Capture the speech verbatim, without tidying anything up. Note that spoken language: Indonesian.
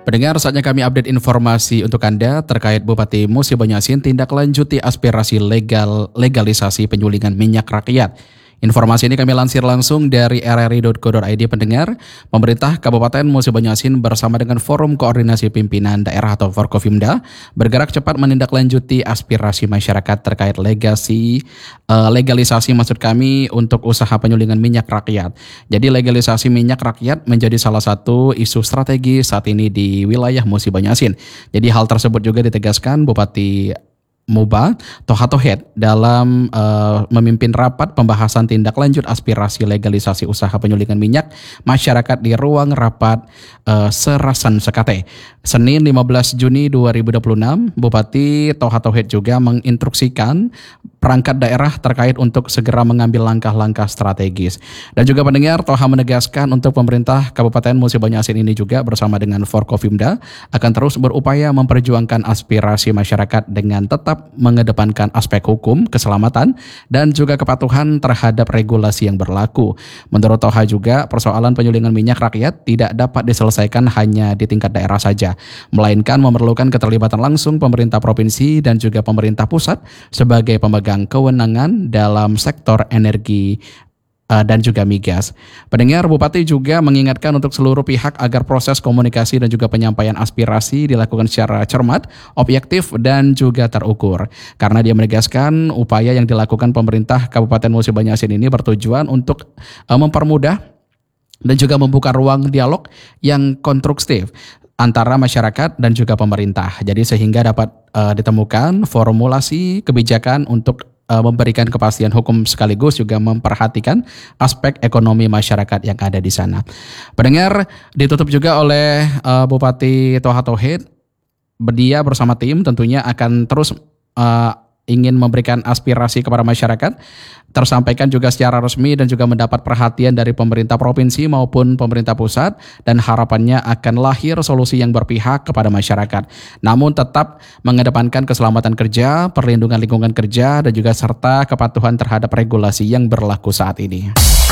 Pendengar, saatnya kami update informasi untuk Anda terkait Bupati Musi Banyu tindak lanjuti aspirasi legal legalisasi penyulingan minyak rakyat. Informasi ini kami lansir langsung dari r r i titik co titik i d. Pendengar, pemerintah Kabupaten Musi Banyu bersama dengan Forum Koordinasi Pimpinan Daerah atau Forkopimda bergerak cepat menindaklanjuti aspirasi masyarakat terkait legasi uh, legalisasi maksud kami untuk usaha penyulingan minyak rakyat. Jadi legalisasi minyak rakyat menjadi salah satu isu strategi saat ini di wilayah Musi Banyu. Jadi hal tersebut juga ditegaskan Bupati Muba Toha Tohet dalam uh, memimpin rapat pembahasan tindak lanjut aspirasi legalisasi usaha penyulingan minyak masyarakat di ruang rapat uh, Serasan Sekate. Senin lima belas Juni dua ribu dua puluh enam, Bupati Toha Tohet juga menginstruksikan perangkat daerah terkait untuk segera mengambil langkah-langkah strategis. Dan juga pendengar, Toha menegaskan untuk pemerintah Kabupaten Musi Banyu ini juga bersama dengan Forkopimda akan terus berupaya memperjuangkan aspirasi masyarakat dengan tetap mengedepankan aspek hukum, keselamatan, dan juga kepatuhan terhadap regulasi yang berlaku. Menurut Toha juga, persoalan penyulingan minyak rakyat tidak dapat diselesaikan hanya di tingkat daerah saja, melainkan memerlukan keterlibatan langsung pemerintah provinsi dan juga pemerintah pusat sebagai pemegang kewenangan dalam sektor energi Uh, dan juga migas. Pendengar, Bupati juga mengingatkan untuk seluruh pihak agar proses komunikasi dan juga penyampaian aspirasi dilakukan secara cermat, objektif, dan juga terukur. Karena dia menegaskan upaya yang dilakukan pemerintah Kabupaten Musi Banyu ini bertujuan untuk uh, mempermudah dan juga membuka ruang dialog yang konstruktif antara masyarakat dan juga pemerintah. Jadi sehingga dapat uh, ditemukan formulasi kebijakan untuk memberikan kepastian hukum sekaligus juga memperhatikan aspek ekonomi masyarakat yang ada di sana. Pendengar, ditutup juga oleh uh, Bupati Toha Tohet. Dia bersama tim tentunya akan terus uh, ingin memberikan aspirasi kepada masyarakat, tersampaikan juga secara resmi dan juga mendapat perhatian dari pemerintah provinsi maupun pemerintah pusat, dan harapannya akan lahir solusi yang berpihak kepada masyarakat. Namun tetap mengedepankan keselamatan kerja, perlindungan lingkungan kerja, dan juga serta kepatuhan terhadap regulasi yang berlaku saat ini.